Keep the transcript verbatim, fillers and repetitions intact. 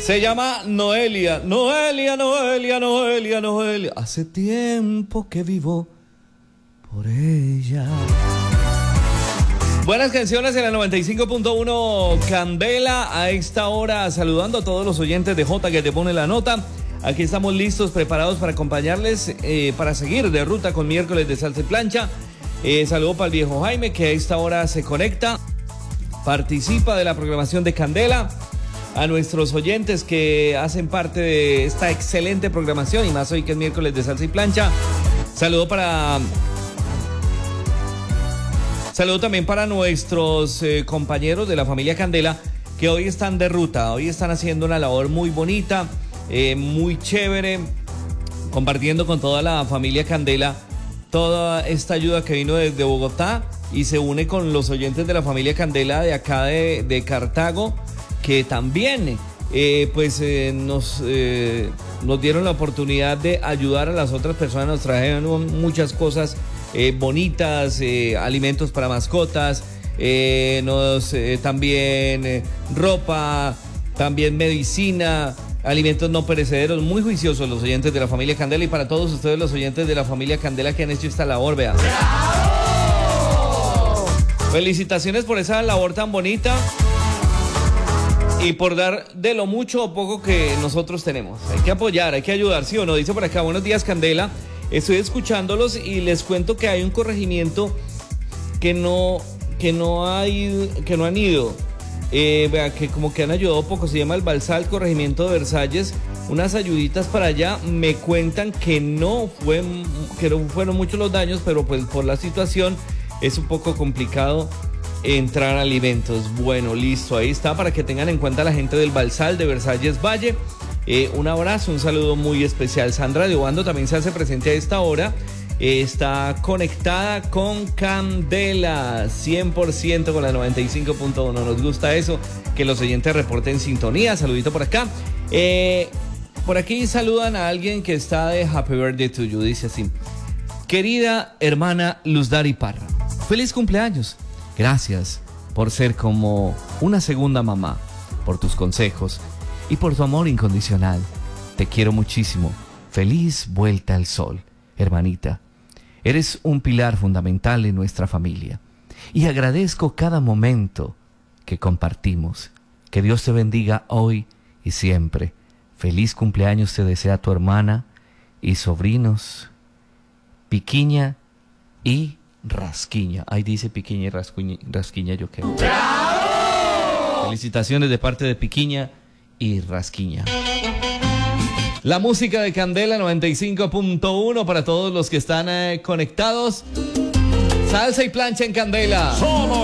Se llama Noelia, Noelia, Noelia, Noelia, Noelia. Hace tiempo que vivo por ella. Buenas canciones en la noventa y cinco punto uno Candela. A esta hora saludando a todos los oyentes de J que te pone la nota. Aquí estamos listos, preparados para acompañarles, eh, para seguir de ruta con miércoles de salsa y plancha. Eh, saludo para el viejo Jaime que a esta hora se conecta, participa de la programación de Candela. A nuestros oyentes que hacen parte de esta excelente programación y más hoy que es miércoles de salsa y plancha. Saludo para... Saludo también para nuestros eh, compañeros de la familia Candela que hoy están de ruta, hoy están haciendo una labor muy bonita, eh, muy chévere, compartiendo con toda la familia Candela toda esta ayuda que vino desde Bogotá y se une con los oyentes de la familia Candela de acá de, de Cartago, que también eh, pues eh, nos, eh, nos dieron la oportunidad de ayudar a las otras personas, nos trajeron muchas cosas eh, bonitas, eh, alimentos para mascotas, eh, nos eh, también eh, ropa, también medicina, alimentos no perecederos, muy juiciosos los oyentes de la familia Candela y para todos ustedes los oyentes de la familia Candela que han hecho esta labor, vean. ¡Bravo! Felicitaciones por esa labor tan bonita. Y por dar de lo mucho o poco que nosotros tenemos. Hay que apoyar, hay que ayudar, ¿sí o no? Dice por acá, buenos días Candela. Estoy escuchándolos y les cuento que hay un corregimiento que no, que no, hay, que no han ido. Eh, vea, que como que han ayudado poco. Se llama el Balsal, corregimiento de Versalles. Unas ayuditas para allá. Me cuentan que no, fue, que no fueron muchos los daños, pero pues por la situación es un poco complicado entrar a alimentos. Bueno, listo, ahí está para que tengan en cuenta la gente del Balsal de Versalles Valle. Eh, un abrazo, un saludo muy especial. Sandra de Obando también se hace presente a esta hora. Eh, está conectada con Candela, cien por ciento con la noventa y cinco punto uno. Nos gusta eso, que los oyentes reporten sintonía. Saludito por acá. Eh, por aquí saludan a alguien que está de Happy Birthday to You. Dice así: querida hermana Luzdari Parra, feliz cumpleaños. Gracias por ser como una segunda mamá, por tus consejos y por tu amor incondicional. Te quiero muchísimo. Feliz vuelta al sol, hermanita. Eres un pilar fundamental en nuestra familia y agradezco cada momento que compartimos. Que Dios te bendiga hoy y siempre. Feliz cumpleaños te desea tu hermana y sobrinos Piquiña y Rasquiña. Ahí dice Piquiña y Rasquiña, Rasquiña yo creo. ¡Bravo! Felicitaciones de parte de Piquiña y Rasquiña. La música de Candela noventa y cinco punto uno para todos los que están eh, conectados. Salsa y plancha en Candela. Solo